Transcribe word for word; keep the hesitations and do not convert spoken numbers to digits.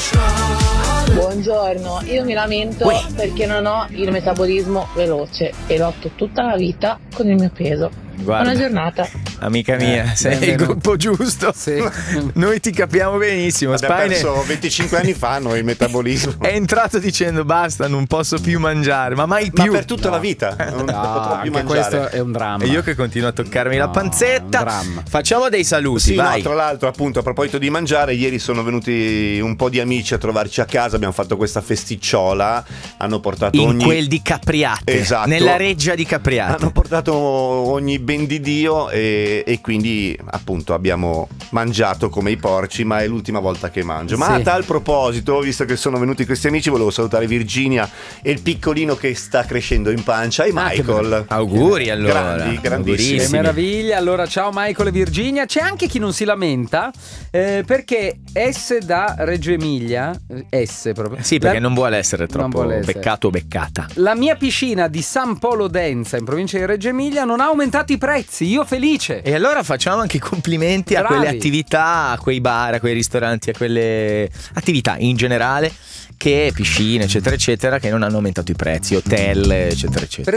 Buongiorno, io mi lamento Uè. perché non ho il metabolismo veloce e lotto tutta la vita con il mio peso. Guarda, Buona giornata. amica mia, Eh, sei il benvenuto. gruppo giusto. Sì. Noi ti capiamo benissimo. Abbiamo Spine perso venticinque anni fa noi il metabolismo. è entrato dicendo basta, non posso più mangiare, ma mai Ma più. per tutta No. la vita non No, potrò più anche mangiare. questo è un dramma. E io che continuo a toccarmi la No, panzetta. un dramma. Facciamo dei saluti, Sì, no, vai. tra l'altro, appunto, a proposito di mangiare, ieri sono venuti un po' di amici a trovarci a casa, abbiamo fatto questa festicciola, hanno portato In ogni... quel di Capriate, Esatto. nella reggia di Capriate. Hanno portato ogni ben di Dio e, e quindi appunto abbiamo mangiato come i porci, ma è l'ultima volta che mangio. Ma Sì. a tal proposito, visto che sono venuti questi amici, volevo salutare Virginia e il piccolino che sta crescendo in pancia e Ah, che Michael. Auguri allora. Grandi, grandissimi. Che Augurissimi. meraviglia. Allora, ciao Michael e Virginia. C'è anche chi non si lamenta eh, perché S da Reggio Emilia, eh, S proprio. Sì, perché La- non vuole essere non troppo vuole essere. beccato o beccata. La mia piscina di San Polo d'Enza in provincia di Reggio Emilia non ha aumentato i prezzi. Io felice. E allora facciamo anche i complimenti a Bravi. quelle attività, a quei bar, a quei ristoranti, a quelle attività in generale, che piscine, eccetera, eccetera, che non hanno aumentato i prezzi, hotel, eccetera, eccetera.